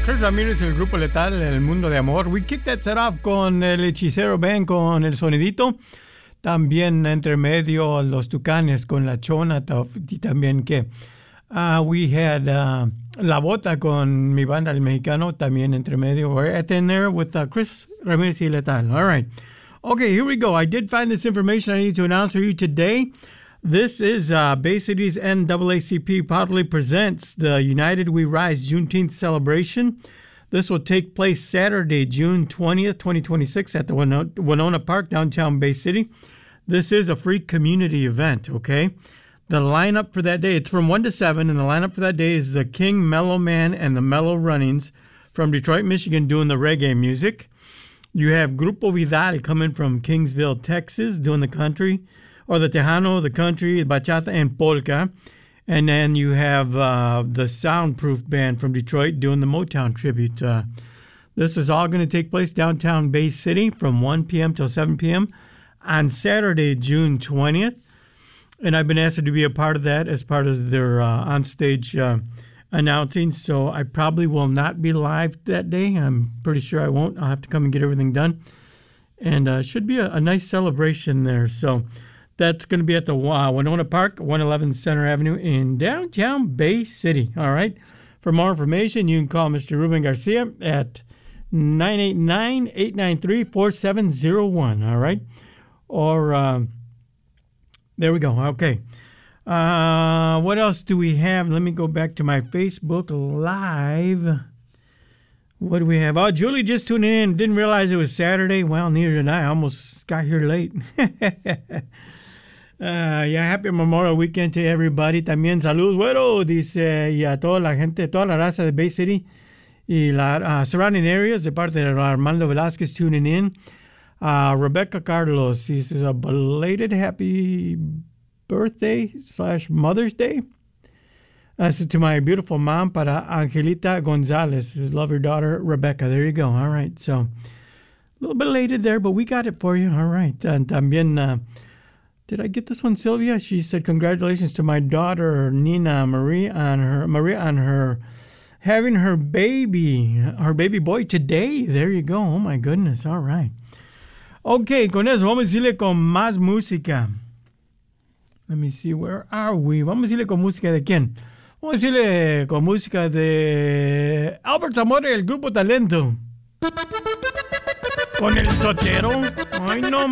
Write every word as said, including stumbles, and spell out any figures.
Chris Ramírez, el grupo letal, El Mundo de Amor. We kicked that set off con el Hechicero Band, con el sonidito. También entre medio Los Tucanes con La Chona. Y también que uh, we had uh, La Bota con mi banda El Mexicano. También entre medio. We're at the end there with uh, Chris Ramírez y Letal. All right. Okay, here we go. I did find this information I need to announce for you today. This is uh, Bay City's N double A C P proudly presents the United We Rise Juneteenth celebration. This will take place Saturday, June twentieth, twenty twenty-six at the Winona Park, downtown Bay City. This is a free community event, okay? The lineup for that day, it's from one to seven, and the lineup for that day is the King Mellow Man and the Mellow Runnings from Detroit, Michigan, doing the reggae music. You have Grupo Vidal coming from Kingsville, Texas, doing the country, or the Tejano, the country, bachata, and polka. And then you have uh, the Soundproof Band from Detroit doing the Motown tribute. Uh, this is all going to take place downtown Bay City from one p.m. till seven p.m. on Saturday, June twentieth. And I've been asked to be a part of that as part of their uh, onstage uh, announcing. So I probably will not be live that day. I'm pretty sure I won't. I'll have to come and get everything done. And uh, should be a, a nice celebration there. So that's going to be at the uh, Winona Park, one eleven Center Avenue in downtown Bay City. All right. For more information, you can call Mister Ruben Garcia at nine eight nine, eight nine three, four seven zero one. All right. Or um, there we go. Okay. Uh, what else do we have? Let me go back to my Facebook Live. What do we have? Oh, Julie just tuned in. Didn't realize it was Saturday. Well, neither did I. I almost got here late. Uh, yeah, happy Memorial Weekend to everybody. También saludos, bueno, dice, y a toda la gente, toda la raza de Bay City y la uh, surrounding areas de parte de Armando Velázquez tuning in. Uh, Rebecca Carlos, he says a belated happy birthday slash Mother's Day. Uh, so to my beautiful mom, para Angelita Gonzalez. This is love your daughter, Rebecca. There you go. All right. So a little bit belated there, but we got it for you. All right. And también, uh, did I get this one, Sylvia? She said, congratulations to my daughter, Nina Marie, on her Maria on her having her baby, her baby boy today. There you go. Oh, my goodness. All right. Okay, con eso vamos a decirle con más música. Let me see, where are we? Vamos a decirle con música de quién? Vamos a decirle con música de Albert Zamora y el Grupo Talento. Con el Sotero. Ay, no.